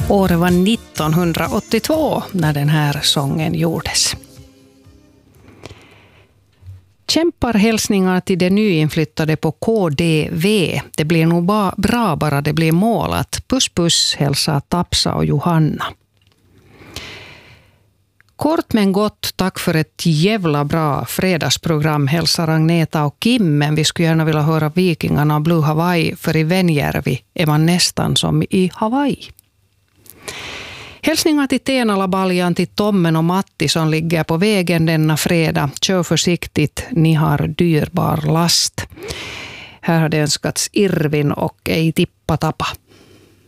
Året var 1982 när den här sången gjordes. Kämpar hälsningar till de nyinflyttade på KDV. Det blir nog bra bara det blir målat. Puss puss hälsar Tapsa och Johanna. Kort men gott, tack för ett jävla bra fredagsprogram, hälsar Agneta och Kim. Men vi skulle gärna vilja höra Vikingarna och Blue Hawaii, för i Venjärvi är man nästan som i Hawaii. Hälsningar till Tenala Baljan, till Tommen och Matti som ligger på vägen denna fredag. Kör försiktigt, ni har dyrbar last. Här har det önskats Irvin och Ei tippa tapa.